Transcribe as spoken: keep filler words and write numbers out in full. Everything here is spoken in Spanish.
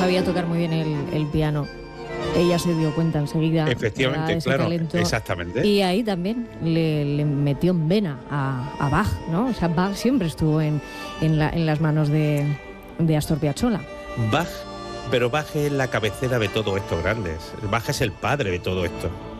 sabía tocar muy bien el, el piano. Ella se dio cuenta enseguida. Efectivamente, claro, talento, exactamente. Y ahí también le, le metió en vena a, a Bach, ¿no? O sea, Bach siempre estuvo en, en, la, en las manos de, de Astor Piazzolla. Bach, pero Bach es la cabecera de todos estos grandes. Bach es el padre de todo esto.